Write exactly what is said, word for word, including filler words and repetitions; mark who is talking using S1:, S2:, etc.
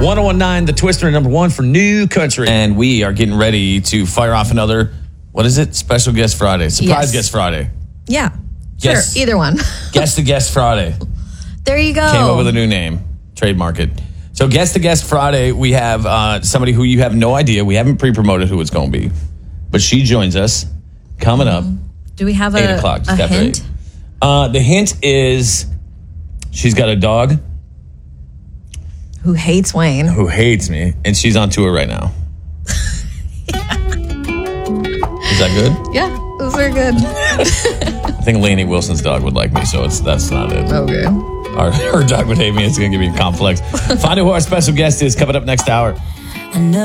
S1: one oh one nine, The Twister, number one for New Country. And we are getting ready to fire off another, what is it? Special Guest Friday. Surprise
S2: Yes.
S1: Guest Friday.
S2: Yeah.
S1: Guess-
S2: Sure, either one.
S1: Guest to Guest Friday.
S2: There you go.
S1: Came up with a new name. Trademark it. So Guest to Guest Friday, we have uh, somebody who you have no idea. We haven't pre-promoted who it's going to be. But she joins us coming up.
S2: Do we have a,
S1: eight o'clock, just
S2: a
S1: after
S2: hint?
S1: eight. Uh, the hint is she's got a dog
S2: Who hates Wayne?
S1: who hates me, and she's on tour right now. Is that good?
S2: Yeah, those are good.
S1: I think Lainey Wilson's dog would like me, so it's that's not it.
S2: Okay.
S1: Our, her dog would hate me. It's going to give me a complex. Find out who our special guest is coming up next hour.
S3: I know